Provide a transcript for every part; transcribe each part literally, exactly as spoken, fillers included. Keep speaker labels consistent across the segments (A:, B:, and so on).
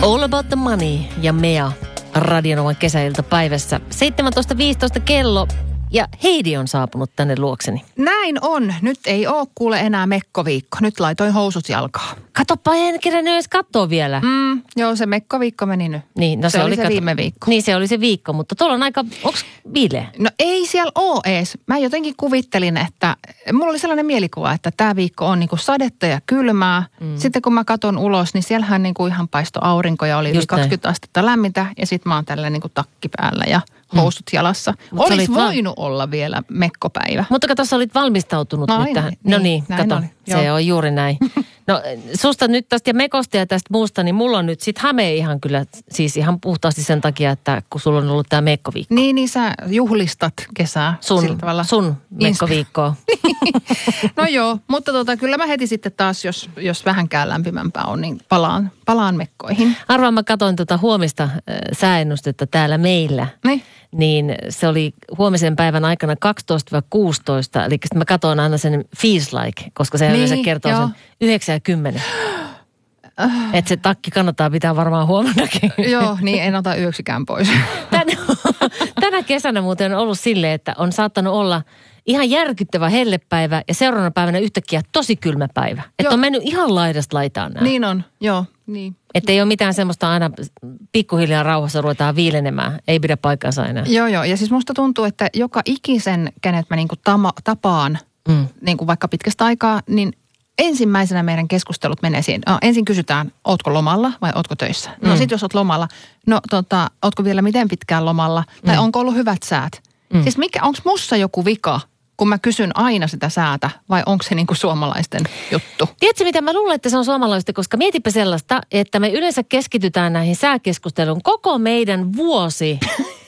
A: All About the Money ja Mea Radionovan kesäiltapäivässä. seitsemäntoista viisitoista kello ja Heidi on saapunut tänne luokseni.
B: Näin on. Nyt ei ole kuule enää mekkoviikko. Nyt laitoin housut jalkaan.
A: Katoppa, en kerännyt edes katsoa vielä.
B: Mm, joo, se mekkoviikko meni nyt.
A: Niin, no se,
B: se oli
A: oli
B: se
A: kato...
B: viime viikko.
A: Niin, se oli se viikko, mutta tuolla on aika, onks viileä?
B: No ei siellä ole ees. Mä jotenkin kuvittelin, että mulla oli sellainen mielikuva, että tämä viikko on niinku sadetta ja kylmää. Mm. Sitten kun mä katon ulos, niin siellähän niinku ihan paisto aurinko ja oli yli kaksikymmentä astetta lämmintä. Ja sit mä oon tällä niinku takki päällä ja housut jalassa.
A: Mut
B: Olisi voinut
A: va-
B: olla vielä mekkopäivä.
A: Mutta kato, sä olit valmistautunut
B: no,
A: nyt tähän.
B: Niin,
A: no niin, kato,
B: oli,
A: se joo. on juuri näin. No susta nyt tästä ja mekosta ja tästä muusta, niin mulla on nyt sit hame ihan kyllä, siis ihan puhtaasti sen takia, että kun sulla on ollut tää mekkoviikko.
B: Niin, niin sä juhlistat kesää.
A: Sun, sun mekkoviikkoa.
B: No joo, mutta tota, kyllä mä heti sitten taas, jos, jos vähänkään lämpimämpää on, niin palaan, palaan mekkoihin.
A: Arvaa, mä katsoin tuota huomista äh, sääennustetta täällä meillä.
B: Niin.
A: Niin se oli huomisen päivän aikana kaksitoista kuusitoista, eli sitten mä katsoin aina sen feels like, koska se
B: niin,
A: yleensä kertoo
B: joo.
A: sen yhdeksän ja kymmenen. Että se takki kannattaa pitää varmaan huomennakin.
B: Joo, niin en ota yöksikään pois.
A: Tänä, tänä kesänä muuten on ollut silleen, että on saattanut olla ihan järkyttävä hellepäivä ja seuraavana päivänä yhtäkkiä tosi kylmä päivä. Että on mennyt ihan laidasta laitaan nämä.
B: Niin on, joo, niin.
A: Että ei ole mitään semmoista aina pikkuhiljaa rauhassa ruvetaan viilenemään. Ei pidä paikkaansa enää.
B: Joo, joo. Ja siis musta tuntuu, että joka ikisen, kenet mä niinku tama, tapaan, mm. niinku vaikka pitkästä aikaa, niin ensimmäisenä meidän keskustelut menee siihen. No, ensin kysytään, ootko lomalla vai ootko töissä? No mm. sit jos oot lomalla, no tota, ootko vielä miten pitkään lomalla? Tai mm. onko ollut hyvät säät? Mm. Siis mikä, onko mussa joku vika, kun mä kysyn aina sitä säätä, vai onko se niinku suomalaisten juttu?
A: Tiedätkö mitä, mä luulen, että se on suomalaista, koska mietipä sellaista, että me yleensä keskitytään näihin sääkeskusteluun. Koko meidän vuosi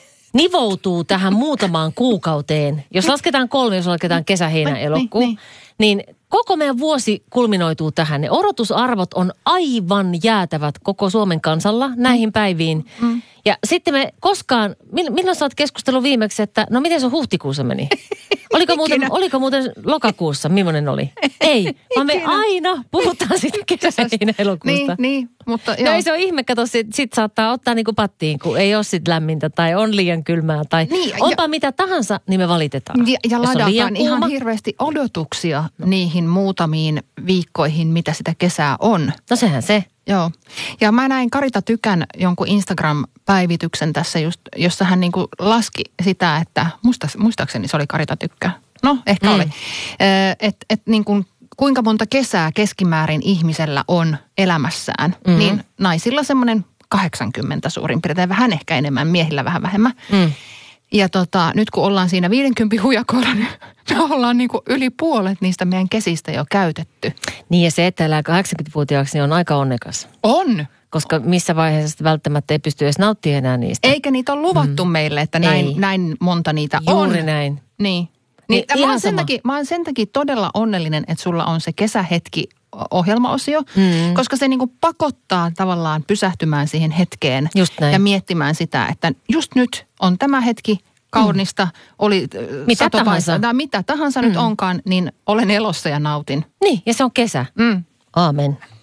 A: nivoutuu tähän muutamaan kuukauteen. Jos lasketaan kolme, jos lasketaan kesä, heinä, elokuu, niin, niin. niin koko meidän vuosi kulminoituu tähän. Ne odotusarvot on aivan jäätävät koko Suomen kansalla näihin päiviin. Mm. Ja sitten me koskaan, milloin sä oot keskustellut viimeksi, että no miten se huhtikuussa meni? Oliko muuten, oliko muuten lokakuussa, millainen oli? Ei, vaan me aina puhutaan siitä kesäheinä elokuusta.
B: Niin, niin, mutta joo.
A: No ei se ole ihme, kato, sit, sit saattaa ottaa niinku pattiin, kun ei ole sit lämmintä tai on liian kylmää tai niin, onpa ja, mitä tahansa, niin me valitetaan.
B: Ja, ja ladataan ihan hirveästi odotuksia niihin muutamiin viikkoihin, mitä sitä kesää on.
A: No sehän se.
B: Joo. Ja mä näin Karita Tykän jonkun Instagram-päivityksen tässä just, jossa hän niinku laski sitä, että musta, muistaakseni se oli Karita Tykkä. No, ehkä mm. oli. Että et niinku, kuinka monta kesää keskimäärin ihmisellä on elämässään. Mm-hmm. Niin naisilla semmoinen kahdeksankymmentä suurin piirtein, vähän ehkä enemmän, miehillä vähän vähemmän. Mm. Ja tota, nyt kun ollaan siinä viidenkymmenen hujakoilla, niin me ollaan niin kuin yli puolet niistä meidän kesistä jo käytetty.
A: Niin ja se, että elää kahdeksankymmentävuotiaaksi, niin on aika onnekas.
B: On.
A: Koska missä vaiheessa välttämättä ei pysty edes nauttimaan enää niistä.
B: Eikä niitä ole luvattu mm. meille, että näin, näin monta niitä
A: Juuri
B: on.
A: Juuri näin.
B: Niin. Niin, niin mä, oon sen takia, mä oon sen takia todella onnellinen, että sulla on se kesähetki ohjelmaosio, mm. koska se niinku pakottaa tavallaan pysähtymään siihen hetkeen ja miettimään sitä, että just nyt on tämä hetki kaunista, mm. oli
A: mitä tahansa,
B: tai mitä tahansa mm. nyt onkaan, niin olen elossa ja nautin.
A: Niin, ja se on kesä.
B: Mm.
A: Aamen.